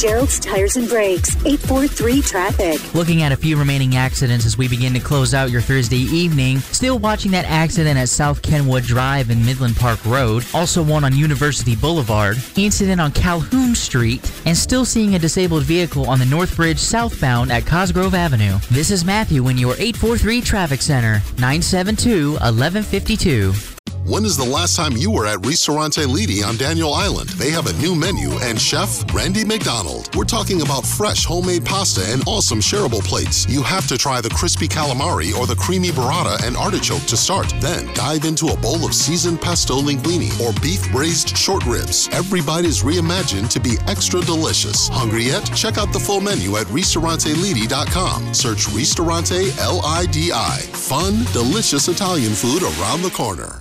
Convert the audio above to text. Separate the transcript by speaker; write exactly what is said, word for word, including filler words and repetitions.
Speaker 1: Gerald's Tires and Brakes, eight four three traffic.
Speaker 2: Looking at a few remaining accidents as we begin to close out your Thursday evening. Still watching that accident at South Kenwood Drive and Midland Park Road. Also one on University Boulevard. Incident on Calhoun Street. And still seeing a disabled vehicle on the North Bridge southbound at Cosgrove Avenue. This is Matthew in your eight four three Traffic Center, nine seven two, one one five two.
Speaker 3: When is the last time you were at Ristorante Lidi on Daniel Island? They have a new menu and chef, Randy McDonald. We're talking about fresh homemade pasta and awesome shareable plates. You have to try the crispy calamari or the creamy burrata and artichoke to start. Then dive into a bowl of seasoned pesto linguine or beef braised short ribs. Every bite is reimagined to be extra delicious. Hungry yet? Check out the full menu at ristorante lidi dot com. Search Ristorante L I D I. Fun, delicious Italian food around the corner.